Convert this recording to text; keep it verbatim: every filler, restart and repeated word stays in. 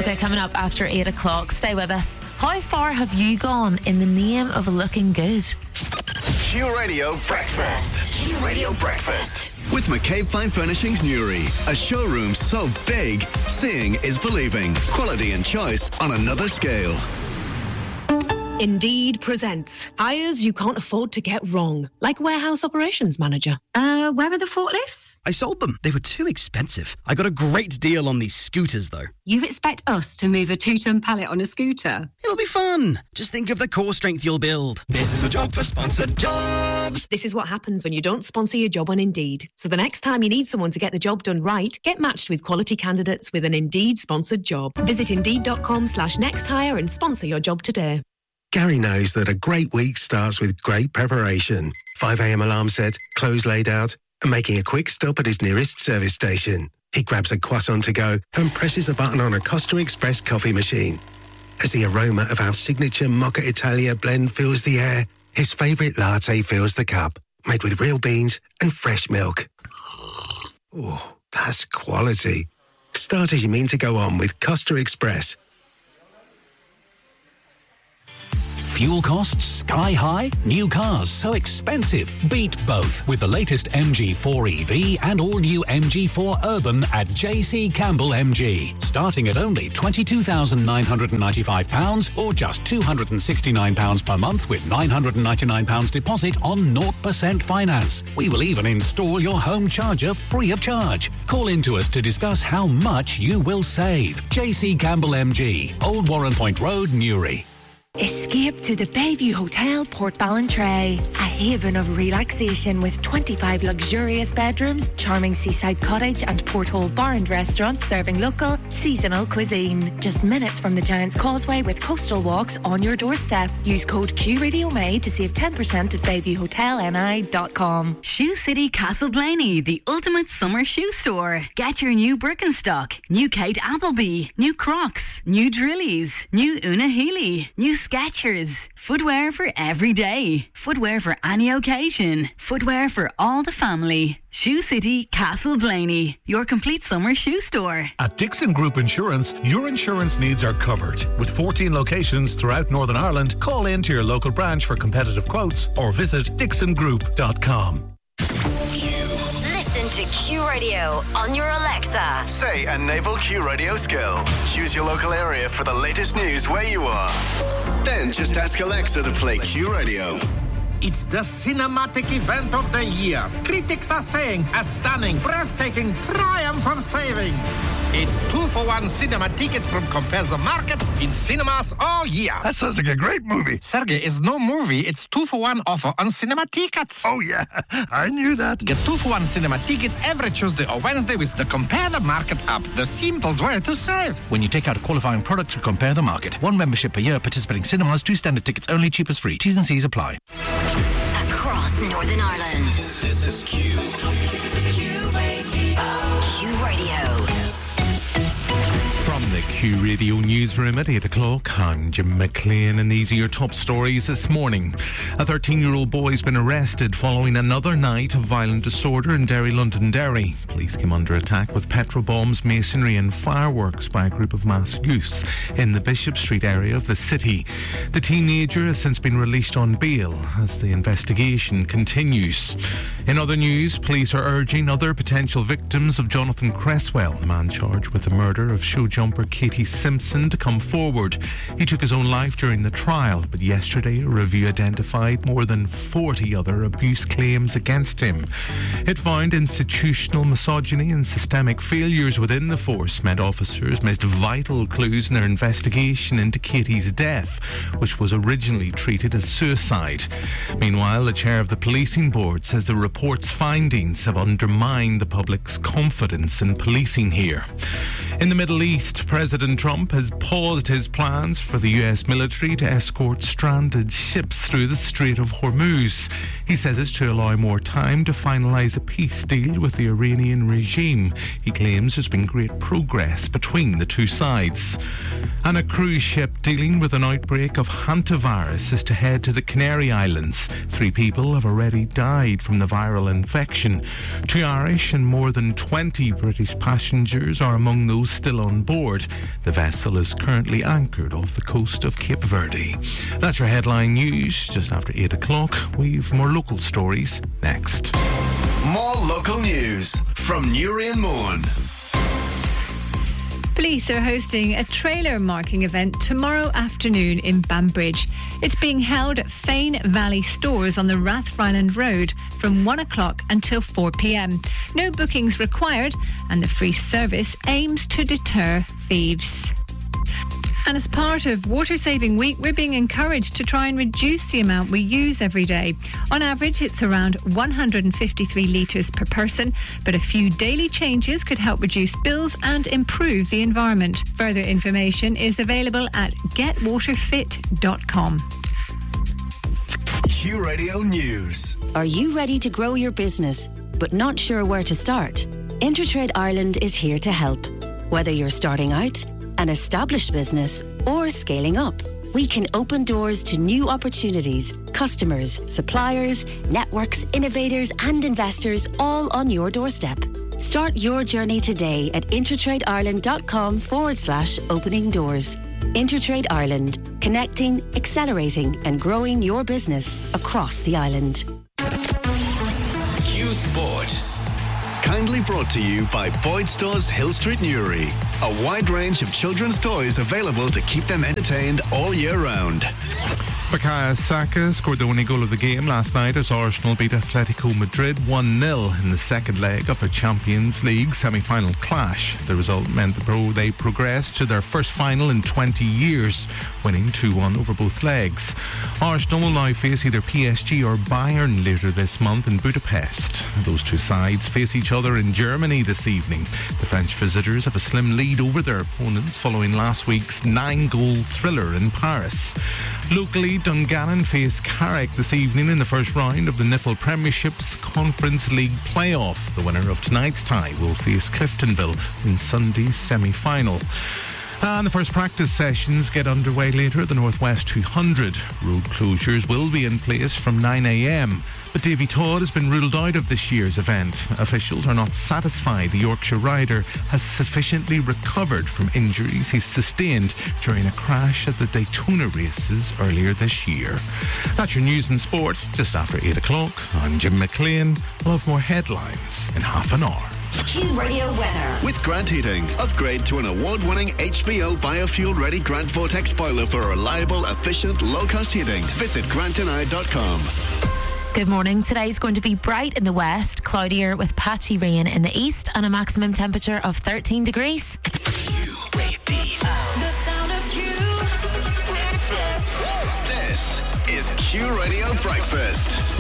Okay, coming up after eight o'clock, stay with us. How far have you gone in the name of looking good? Q Radio Breakfast. Q Radio Breakfast. With McCabe Fine Furnishings Newry, a showroom so big, seeing is believing. Quality and choice on another scale. Indeed presents hires you can't afford to get wrong, like warehouse operations manager. Uh, where are the forklifts? I sold them. They were too expensive. I got a great deal on these scooters, though. You expect us to move a two-ton pallet on a scooter? It'll be fun. Just think of the core strength you'll build. This is a job for sponsored jobs. This is what happens when you don't sponsor your job on Indeed. So the next time you need someone to get the job done right, get matched with quality candidates with an Indeed-sponsored job. Visit Indeed.com slash next hire and sponsor your job today. Gary knows that a great week starts with great preparation. five a.m. alarm set, clothes laid out, and making a quick stop at his nearest service station. He grabs a croissant to go and presses a button on a Costa Express coffee machine. As the aroma of our signature Mocha Italia blend fills the air, his favourite latte fills the cup, made with real beans and fresh milk. Oh, that's quality. Start as you mean to go on with Costa Express. Fuel costs sky high? New cars so expensive? Beat both with the latest M G four E V and all-new M G four Urban at J C Campbell M G. Starting at only twenty-two thousand nine hundred ninety-five pounds or just two hundred sixty-nine pounds per month with nine hundred ninety-nine pounds deposit on zero percent finance. We will even install your home charger free of charge. Call in to us to discuss how much you will save. J C Campbell M G, Old Warren Point Road, Newry. Escape to the Bayview Hotel, Port Ballantrae. A haven of relaxation with twenty-five luxurious bedrooms, charming seaside cottage and porthole bar and restaurant serving local, seasonal cuisine. Just minutes from the Giant's Causeway with coastal walks on your doorstep. Use code Q Radio May to save ten percent at bayview hotel n i dot com. Shoe City Castleblaney, the ultimate summer shoe store. Get your new Birkenstock, new Kate Appleby, new Crocs, new Drillies, new Una Healy, new Skechers. Footwear for every day. Footwear for any occasion. Footwear for all the family. Shoe City Castleblaney, your complete summer shoe store. At Dixon Group Insurance, your insurance needs are covered. With fourteen locations throughout Northern Ireland, call in to your local branch for competitive quotes or visit dixon group dot com. Listen to Q Radio on your Alexa. Say a naval Q Radio skill. Choose your local area for the latest news where you are. Then just ask Alexa to play Q Radio. It's the cinematic event of the year. Critics are saying a stunning, breathtaking triumph of savings. It's two for one cinema tickets from Compare the Market in cinemas all year. That sounds like a great movie. Sergey, is no movie. It's two for one offer on cinema tickets. Oh, yeah. I knew that. Get two for one cinema tickets every Tuesday or Wednesday with the Compare the Market app. The simplest way to save. When you take out a qualifying product to Compare the Market. One membership per year, participating cinemas, two standard tickets only, cheapest free. T's and C's apply. Across Northern Ireland. This is Q. Q Radio. Q Radio. From the Q Radio newsroom at eight o'clock, I'm Jim McLean, and these are your top stories this morning. A thirteen-year-old boy has been arrested following another night of violent disorder in Derry, Londonderry. Police came under attack with petrol bombs, masonry and fireworks by a group of masked youths in the Bishop Street area of the city. The teenager has since been released on bail as the investigation continues. In other news, police are urging other potential victims of Jonathan Cresswell, the man charged with the murder of show jumper Katie Simpson, to come forward. He took his own life during the trial, but yesterday a review identified more than forty other abuse claims against him. It found institutional misogyny and systemic failures within the force. Met officers missed vital clues in their investigation into Katie's death, which was originally treated as suicide. Meanwhile, the chair of the policing board says the report's findings have undermined the public's confidence in policing here. In the Middle East, President Trump has paused his plans for the U S military to escort stranded ships through the Strait of Hormuz. He says it's to allow more time to finalise a peace deal with the Iranian regime. He claims there's been great progress between the two sides. And a cruise ship dealing with an outbreak of hantavirus is to head to the Canary Islands. Three people have already died from the viral infection. Two Irish and more than twenty British passengers are among those those still on board. The vessel is currently anchored off the coast of Cape Verde. That's your headline news. Just after eight o'clock, we've more local stories next. More local news from Newry and Mourne. Police are hosting a trailer marking event tomorrow afternoon in Banbridge. It's being held at Fane Valley Stores on the Rathfriland Road from one o'clock until four p.m. No bookings required, and the free service aims to deter thieves. And as part of Water Saving Week, we're being encouraged to try and reduce the amount we use every day. On average, it's around one hundred fifty-three litres per person, but a few daily changes could help reduce bills and improve the environment. Further information is available at get water fit dot com. Q Radio News. Are you ready to grow your business, but not sure where to start? Intertrade Ireland is here to help. Whether you're starting out, an established business, or scaling up, we can open doors to new opportunities, customers, suppliers, networks, innovators and investors all on your doorstep. Start your journey today at intertradeireland.com forward slash opening doors. Intertrade Ireland, connecting, accelerating and growing your business across the island. Q Sport. Kindly brought to you by Boyd Stores Hill Street, Newry. A wide range of children's toys available to keep them entertained all year round. Bukayo Saka scored the winning goal of the game last night as Arsenal beat Atletico Madrid one nil in the second leg of a Champions League semi-final clash. The result meant that they progressed to their first final in twenty years, winning two one over both legs. Arsenal will now face either P S G or Bayern later this month in Budapest. Those two sides face each other in Germany this evening. The French visitors have a slim lead over their opponents following last week's nine-goal thriller in Paris. Locally, Dungannon face Carrick this evening in the first round of the N I F L Premiership's Conference League playoff. The winner of tonight's tie will face Cliftonville in Sunday's semi-final. And the first practice sessions get underway later at the Northwest two hundred. Road closures will be in place from nine a.m. But Davy Todd has been ruled out of this year's event. Officials are not satisfied the Yorkshire rider has sufficiently recovered from injuries he sustained during a crash at the Daytona races earlier this year. That's your news and sport just after eight o'clock. I'm Jim McLean. We'll have more headlines in half an hour. Q Radio weather. With Grant Heating, upgrade to an award-winning H B O biofuel-ready Grant Vortex boiler for reliable, efficient, low-cost heating. Visit grant and I dot com. Good morning. Today's going to be bright in the west, cloudier with patchy rain in the east, and a maximum temperature of thirteen degrees. Q Radio. The sound of Q. This is Q Radio Breakfast.